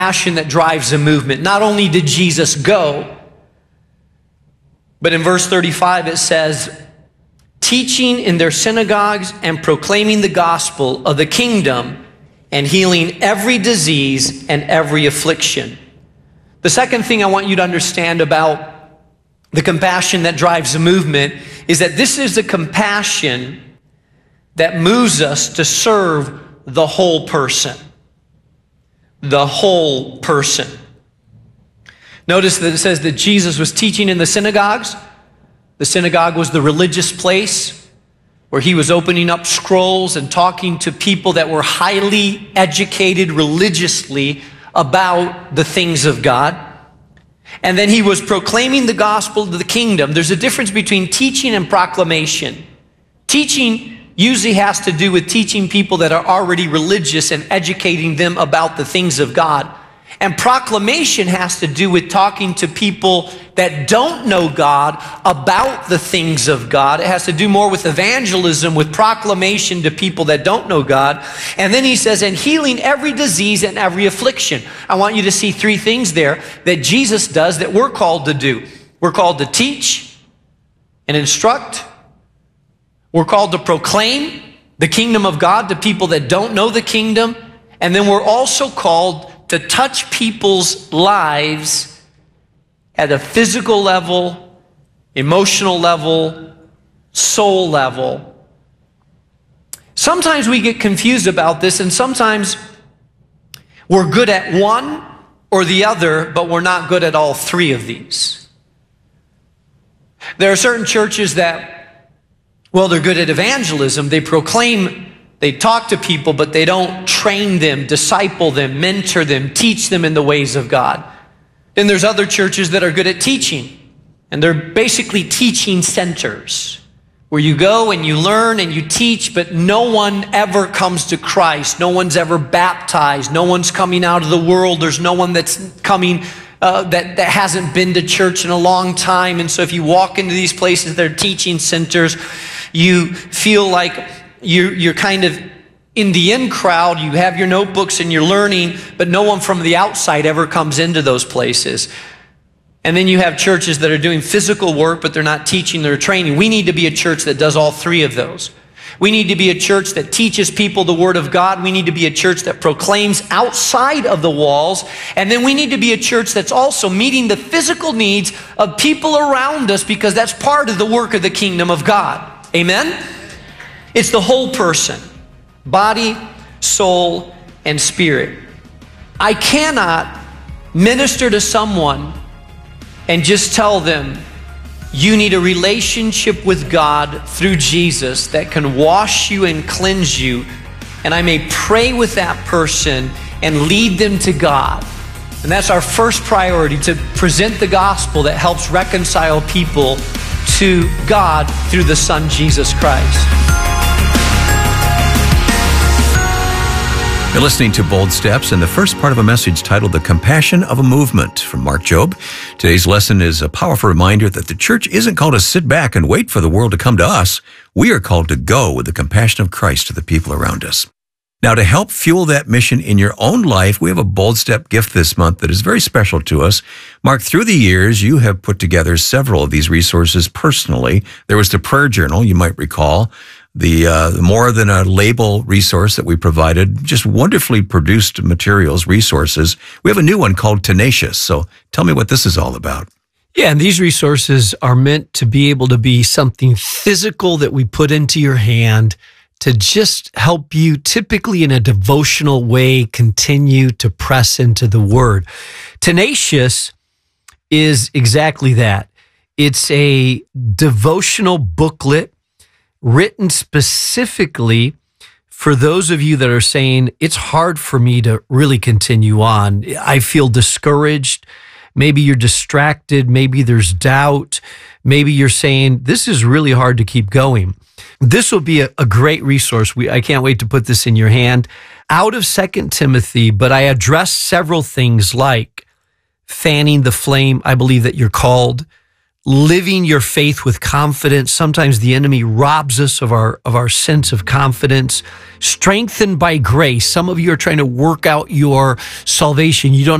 passion that drives a movement. Not only did Jesus go, but in verse 35 it says, teaching in their synagogues and proclaiming the gospel of the kingdom and healing every disease and every affliction. The second thing I want you to understand about the compassion that drives a movement is that this is the compassion that moves us to serve the whole person. The whole person. Notice that it says that Jesus was teaching in the synagogues. The synagogue was the religious place where he was opening up scrolls and talking to people that were highly educated religiously about the things of God. And then he was proclaiming the gospel of the kingdom. There's a difference between teaching and proclamation. Teaching usually has to do with teaching people that are already religious and educating them about the things of God. And proclamation has to do with talking to people that don't know God about the things of God. It has to do more with evangelism, with proclamation to people that don't know God. And then he says, and healing every disease and every affliction. I want you to see three things there that Jesus does that we're called to do. We're called to teach and instruct. We're called to proclaim the kingdom of God to people that don't know the kingdom. And then we're also called to touch people's lives at a physical level, emotional level, soul level. Sometimes we get confused about this, and sometimes we're good at one or the other, but we're not good at all three of these. There are certain churches that, well, they're good at evangelism. They proclaim, they talk to people, but they don't train them, disciple them, mentor them, teach them in the ways of God. Then there's other churches that are good at teaching, and they're basically teaching centers where you go and you learn and you teach, but no one ever comes to Christ. No one's ever baptized. No one's coming out of the world. There's no one that's coming that hasn't been to church in a long time. And so if you walk into these places, they're teaching centers, you feel like you're kind of in the in crowd. You have your notebooks and you're learning, but no one from the outside ever comes into those places. And then you have churches that are doing physical work, but they're not teaching, they're training. We need to be a church that does all three of those. We need to be a church that teaches people the Word of God. We need to be a church that proclaims outside of the walls. And then we need to be a church that's also meeting the physical needs of people around us, because that's part of the work of the kingdom of God. Amen? It's the whole person, body, soul, and spirit. I cannot minister to someone and just tell them, you need a relationship with God through Jesus that can wash you and cleanse you, and I may pray with that person and lead them to God. And that's our first priority, to present the gospel that helps reconcile people to God through the Son, Jesus Christ. You're listening to Bold Steps, and the first part of a message titled The Compassion of a Movement from Mark Jobe. Today's lesson is a powerful reminder that the church isn't called to sit back and wait for the world to come to us. We are called to go with the compassion of Christ to the people around us. Now, to help fuel that mission in your own life, we have a Bold Step gift this month that is very special to us. Mark, through the years, you have put together several of these resources personally. There was the prayer journal, you might recall, the More Than a Label resource that we provided, just wonderfully produced materials, resources. We have a new one called Tenacious. So tell me what this is all about. Yeah, and these resources are meant to be able to be something physical that we put into your hand to just help you, typically in a devotional way, continue to press into the Word. Tenacious is exactly that. It's a devotional booklet written specifically for those of you that are saying, it's hard for me to really continue on. I feel discouraged. Maybe you're distracted. Maybe there's doubt. Maybe you're saying, this is really hard to keep going. This will be a great resource. I can't wait to put this in your hand. Out of 2 Timothy, but I address several things like fanning the flame. I believe that you're called living your faith with confidence. Sometimes the enemy robs us of our sense of confidence. Strengthened by grace. Some of you are trying to work out your salvation. You don't